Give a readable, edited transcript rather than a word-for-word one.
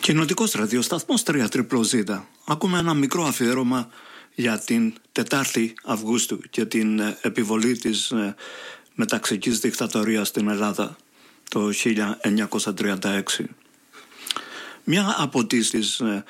Κοινοτικός ραδιοσταθμός 3ZZZ. Ακούμε ένα μικρό αφιέρωμα για την 4η Αυγούστου και την επιβολή της μεταξικής δικτατορίας στην Ελλάδα το 1936. Μια από τις